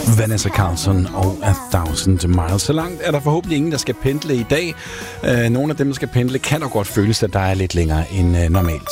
Vanessa Carlton og A Thousand Miles. Så langt er der forhåbentlig ingen, der skal pendle i dag. Nogle af dem, der skal pendle, kan dog godt føles, at der er lidt længere end normalt.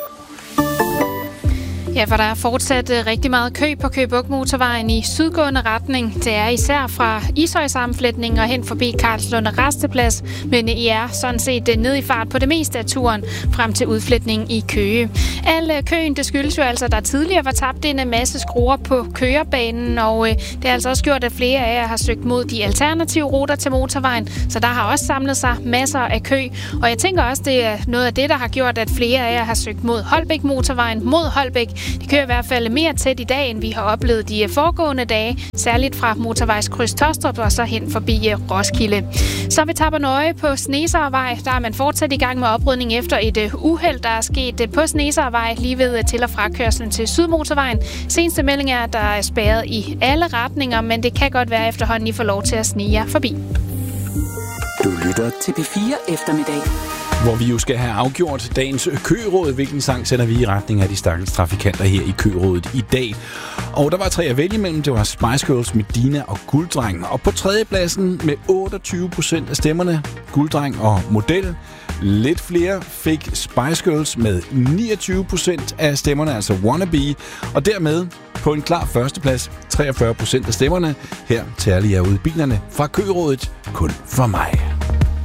Ja, for der er fortsat rigtig meget kø på Køge Bugt Motorvejen i sydgående retning. Det er især fra Ishøjsammenflætningen og hen forbi Karlslunde Rasteplads, men I er sådan set ned i fart på det meste af turen frem til udflætningen i Køge. Al køen, det skyldes jo altså, at der tidligere var tabt en masse skruer på Køgebanen, og det har altså også gjort, at flere af jer har søgt mod de alternative ruter til motorvejen, så der har også samlet sig masser af kø. Og jeg tænker også, det er noget af det, der har gjort, at flere af jer har søgt mod Holbæk Motorvejen, mod Holbæk. De kører i hvert fald mere tæt i dag, end vi har oplevet de foregående dage, særligt fra motorvejskryds Tåstrup og så hen forbi Roskilde. Så ved Tappernøje på Sneservej, der er man fortsat i gang med oprydning efter et uheld, der er sket på Sneservej lige ved til- og frakørslen til Sydmotorvejen. Seneste melding er, at der er spærret i alle retninger, men det kan godt være efterhånden, I får lov til at snige jer forbi. Du lytter til P4 Eftermiddag, Hvor vi jo skal have afgjort dagens køråd. Hvilken sang sætter vi i retning af de stakkels trafikanter her i kørådet i dag? Og der var 3 at vælge imellem. Det var Spice Girls med Dina og Gulddreng. Og på 3. pladsen med 28% af stemmerne, Gulddreng og Model. Lidt flere fik Spice Girls med 29% af stemmerne, altså Wannabe. Og dermed på en klar førsteplads, 43% af stemmerne. Her taler jeg ud i bilerne fra kørådet kun for mig.